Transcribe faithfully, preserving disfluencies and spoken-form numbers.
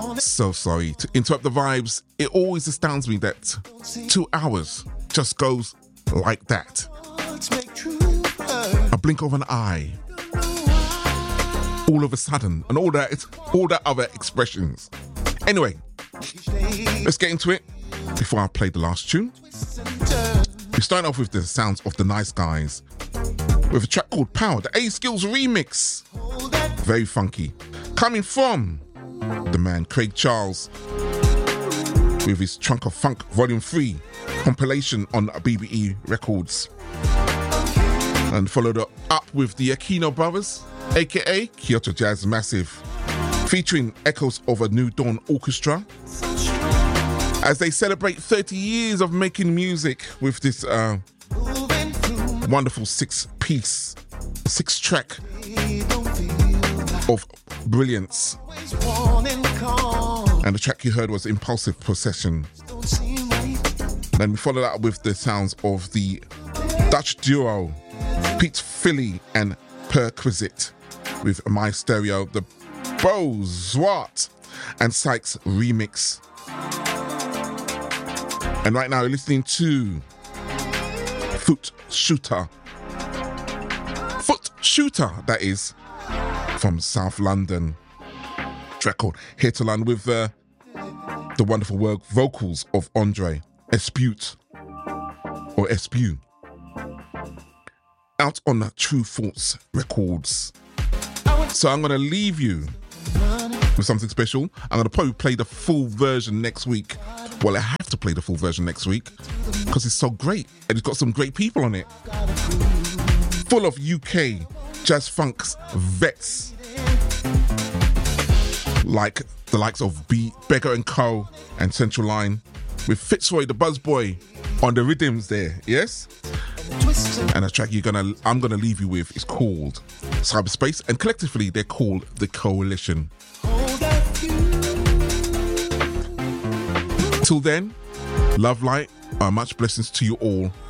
So sorry to interrupt the vibes. It always astounds me that two hours just goes like that. A blink of an eye. All of a sudden, and all that, all that other expressions. Anyway, let's get into it before I play the last tune. We start off with the sounds of the Nice Guys with a track called Power, the A-Skills remix. Very funky. Coming from the man Craig Charles with his Trunk of Funk Volume three compilation on B B E Records. And followed up with the Aquino Brothers, aka Kyoto Jazz Massive, featuring echoes of a New Dawn Orchestra as they celebrate thirty years of making music with this uh, wonderful six-piece, six-track of brilliance. And the track you heard was Impulsive Possession. Then we followed that up with the sounds of the Dutch duo Pete Philly and Perquisite with My Stereo, the Bo Zwart and Sykes remix. And right now you're listening to Foot Shooter. Foot Shooter, that is, from South London. Track called Here to London with uh, the wonderful work vocals of Andre Espute or Espew. Out on True Thoughts Records. So I'm going to leave you with something special. I'm going to probably play the full version next week. Well, I have to play the full version next week because it's so great and it's got some great people on it. Full of U K jazz funk's vets like the likes of B, Beggar and Co. and Central Line with Fitzroy the Buzzboy on the rhythms there, yes? And the track you're gonna, I'm gonna leave you with is called Cyberspace, and collectively they're called The Coalition. Till then, love, light, uh, much blessings to you all.